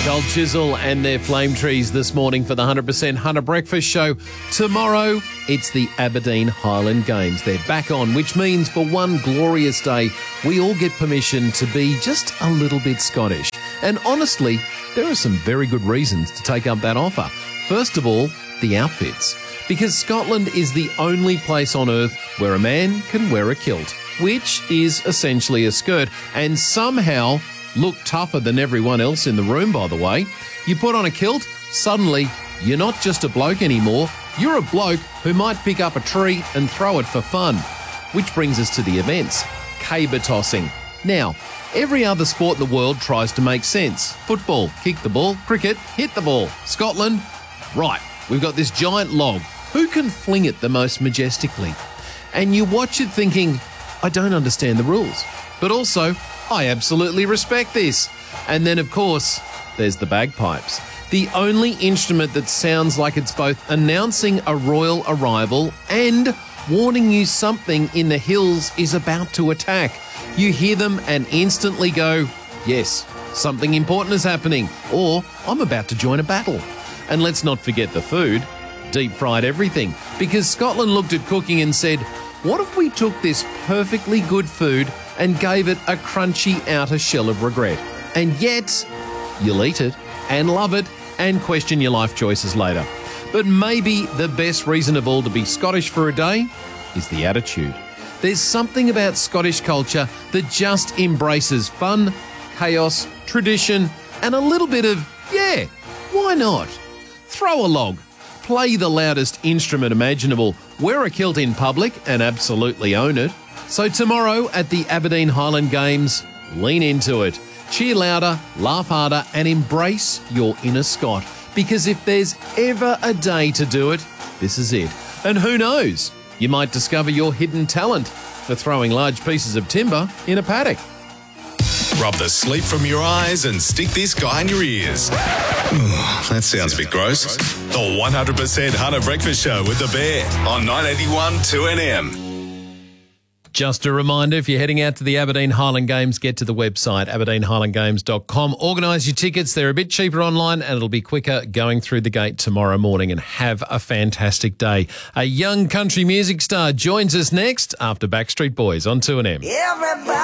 Cold Chisel and their Flame Trees this morning for the 100% Hunter Breakfast Show. Tomorrow, it's the Aberdeen Highland Games. They're back on, which means for one glorious day, we all get permission to be just a little bit Scottish. And honestly, there are some very good reasons to take up that offer. First of all, the outfits. Because Scotland is the only place on earth where a man can wear a kilt, which is essentially a skirt, and somehow look tougher than everyone else in the room, by the way. You put on a kilt, suddenly you're not just a bloke anymore, you're a bloke who might pick up a tree and throw it for fun. Which brings us to the events. Caber tossing. Now, every other sport in the world tries to make sense. Football, kick the ball. Cricket, hit the ball. Scotland, right, we've got this giant log. Who can fling it the most majestically? And you watch it thinking, I don't understand the rules. But also, I absolutely respect this. And then, of course, there's the bagpipes. The only instrument that sounds like it's both announcing a royal arrival and warning you something in the hills is about to attack. You hear them and instantly go, yes, something important is happening, or I'm about to join a battle. And let's not forget the food. Deep-fried everything. Because Scotland looked at cooking and said, what if we took this perfectly good food and gave it a crunchy outer shell of regret? And yet, you'll eat it and love it and question your life choices later. But maybe the best reason of all to be Scottish for a day is the attitude. There's something about Scottish culture that just embraces fun, chaos, tradition, and a little bit of, yeah, why not? Throw a log, play the loudest instrument imaginable, wear a kilt in public and absolutely own it. So tomorrow at the Aberdeen Highland Games, lean into it. Cheer louder, laugh harder and embrace your inner Scot. Because if there's ever a day to do it, this is it. And who knows, you might discover your hidden talent for throwing large pieces of timber in a paddock. Rub the sleep from your eyes and stick this guy in your ears. That sounds a bit gross. The 100% Hunter Breakfast Show with the Bear on 981 2NM. Just a reminder, if you're heading out to the Aberdeen Highland Games, get to the website, aberdeenhighlandgames.com. Organise your tickets. They're a bit cheaper online and it'll be quicker going through the gate tomorrow morning, and have a fantastic day. A young country music star joins us next after Backstreet Boys on 2NM. Everybody